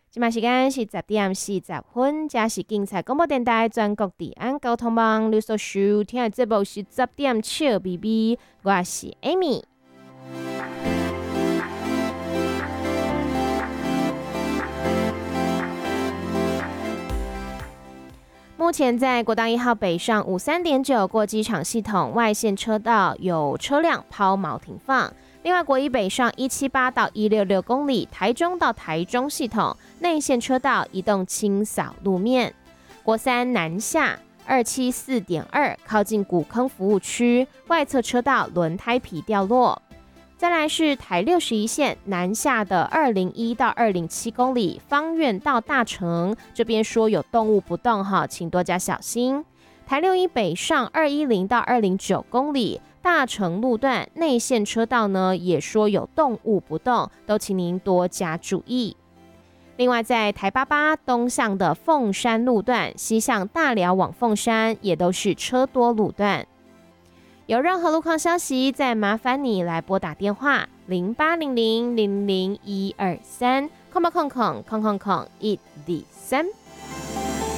现在时间是10:40，这是警察广播电台全国治安交通网。你所收听的节目是10点笑咪咪，我是 Amy。目前在国道1号北上53.9过机场系统外线车道有车辆抛锚停放。另外，国一北上178到166公里，台中到台中系统内线车道移动清扫路面。国三南下274.2靠近古坑服务区外侧车道轮胎皮掉落。再来是台61线南下的201到207公里，芳苑到大城这边说有动物不动哈，请多加小心。台61北上210到209公里，大城路段内线车道呢也说有动物不动，都请您多加注意。另外，在台88东向的凤山路段，西向大寮往凤山也都是车多路段。有任何路况消息，再麻烦你来拨打电话0800000123，0800000123。